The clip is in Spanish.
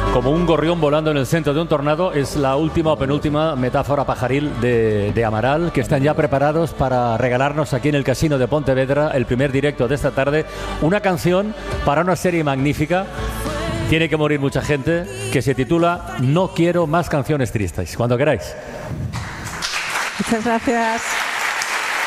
Como un gorrión volando en el centro de un tornado, es la última o penúltima metáfora pajaril de Amaral, que están ya preparados para regalarnos aquí en el Casino de Pontevedra, el primer directo de esta tarde, una canción para una serie magnífica. Tiene que morir mucha gente, que se titula No quiero más canciones tristes. Cuando queráis. Muchas gracias.